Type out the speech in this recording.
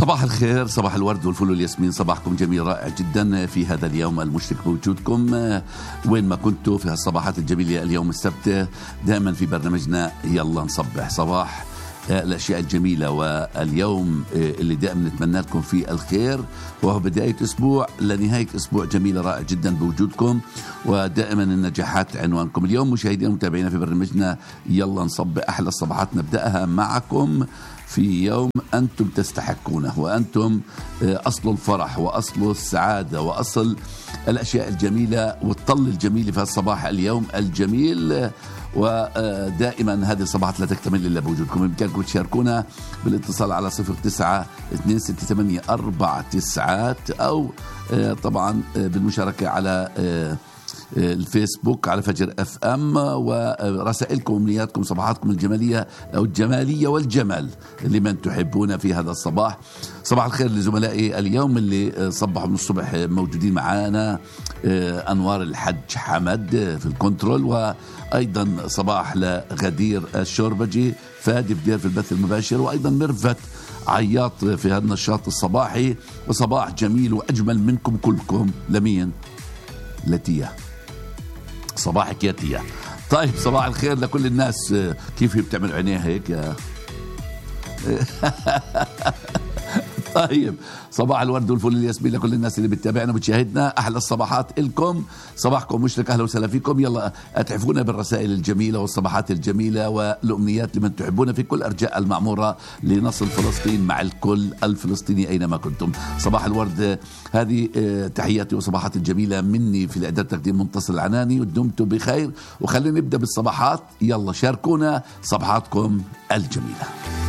صباح الخير، صباح الورد والفل والياسمين، صباحكم جميل رائع جدا في هذا اليوم المشرق بوجودكم وين ما كنتوا في هالصباحات الجميلة. اليوم السبت دائما في برنامجنا يلا نصبح صباح الأشياء الجميلة، واليوم اللي دائما نتمنى لكم فيه الخير، وهو بداية أسبوع لنهاية أسبوع جميلة رائع جدا بوجودكم، ودائما النجاحات عنوانكم. اليوم مشاهدينا ومتابعينا في برنامجنا يلا نصبح، أحلى الصباحات نبدأها معكم في يوم أنتم تستحقونه، وأنتم أصل الفرح وأصل السعادة وأصل الأشياء الجميلة والطل الجميل في الصباح اليوم الجميل. ودائما هذه الصباحات لا تكتمل إلا بوجودكم. بإمكانكم تشاركونا بالاتصال على 09-268-4 أو طبعا بالمشاركة على الفيسبوك على فجر اف ام، ورسائلكم وامنياتكم صباحاتكم الجماليه او الجماليه والجمال لمن تحبون في هذا الصباح. صباح الخير لزملائي اليوم اللي صبحوا من الصبح موجودين معانا، انوار الحج حمد في الكنترول، وايضا صباح لغدير الشوربجي، فادي بدير في البث المباشر، وايضا مرفت عياط في هذا النشاط الصباحي. وصباح جميل واجمل منكم كلكم لمين؟ لتيا. صباحك يا تيا. طيب صباح الخير لكل الناس. كيف هي بتعمل عينيها هيك يا طيب صباح الورد والفل والياسمين لكل الناس اللي بتتابعنا وبتشاهدنا. احلى الصباحات لكم، صباحكم مشرق، اهلا وسهلا فيكم. يلا اتحفونا بالرسائل الجميله والصباحات الجميله والامنيات لمن تحبون في كل ارجاء المعموره لنصل فلسطين مع الكل الفلسطيني اينما كنتم. صباح الورد، هذه تحياتي وصباحات الجميله مني في الاعداد تقديم منتصر العناني، ودمتم بخير. وخلينا نبدا بالصباحات. يلا شاركونا صباحاتكم الجميله.